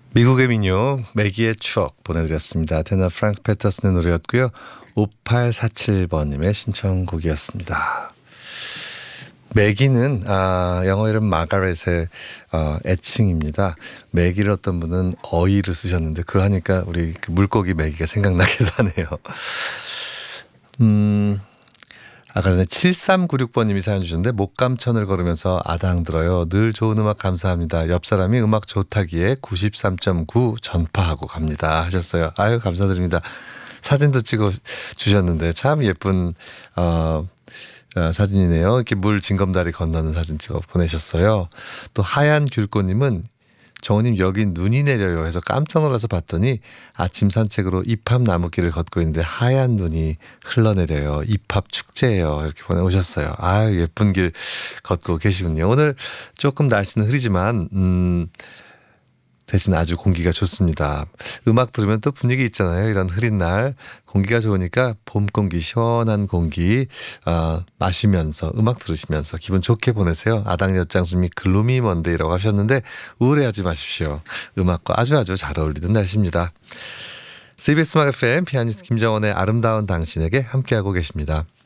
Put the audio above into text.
미국의 민요 매기의 추억 보내드렸습니다. 테너 프랭크 패터슨의 노래였고요. 5847번님의 신청곡이었습니다. 매기는 영어 이름 마가렛의 애칭입니다. 매기를 어떤 분은 어이를 쓰셨는데 그걸 하니까 우리 그 물고기 매기가 생각나기도 하네요. 아까 전에 7396번님이 사연 주셨는데 목감천을 걸으면서 아당 들어요. 늘 좋은 음악 감사합니다. 옆 사람이 음악 좋다기에 93.9 전파하고 갑니다 하셨어요. 아유 감사드립니다. 사진도 찍어 주셨는데 참 예쁜 사진이네요. 이렇게 물 징검다리 건너는 사진 찍어 보내셨어요. 또 하얀 귤꽃님은 정우님 여긴 눈이 내려요 해서 깜짝 놀라서 봤더니 아침 산책으로 입합 나무길을 걷고 있는데 하얀 눈이 흘러내려요. 입합 축제예요. 이렇게 보내오셨어요. 아유 예쁜 길 걷고 계시군요. 오늘 조금 날씨는 흐리지만 대신 아주 공기가 좋습니다. 음악 들으면 또 분위기 있잖아요. 이런 흐린 날 공기가 좋으니까 봄 공기 시원한 공기 마시면서 음악 들으시면서 기분 좋게 보내세요. 아당 엿장수님이 글루미 먼데이라고 하셨는데 우울해하지 마십시오. 음악과 아주 잘 어울리는 날씨입니다. CBS 음악 FM 피아니스트 김정원의 아름다운 당신에게 함께하고 계십니다.